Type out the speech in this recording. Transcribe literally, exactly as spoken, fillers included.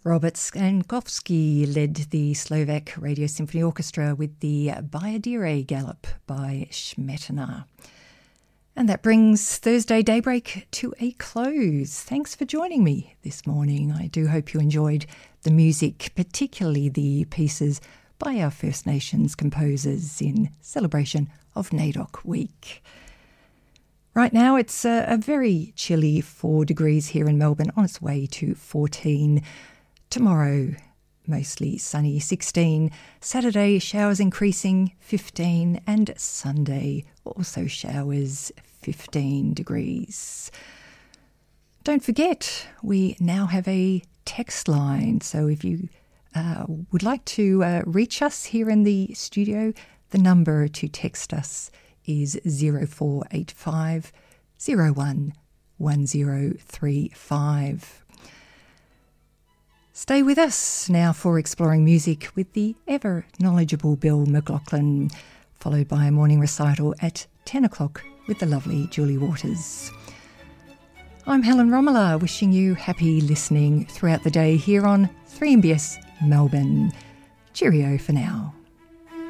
Robert Skankowski led the Slovak Radio Symphony Orchestra with the Bayadere Galop by Smetana. And that brings Thursday Daybreak to a close. Thanks for joining me this morning. I do hope you enjoyed the music, particularly the pieces by our First Nations composers in celebration of NAIDOC Week. Right now it's a, a very chilly four degrees here in Melbourne, on its way to fourteen. Tomorrow, mostly sunny, sixteen. Saturday, showers increasing, fifteen. And Sunday, also showers, fifteen degrees. Don't forget, we now have a text line. So if you uh, would like to uh, reach us here in the studio, the number to text us is zero four eight five zero one one zero three five. Stay with us now for Exploring Music with the ever knowledgeable Bill McLaughlin, followed by a morning recital at ten o'clock with the lovely Julie Waters. I'm Helen Romola, wishing you happy listening throughout the day here on three M B S Melbourne. Cheerio for now.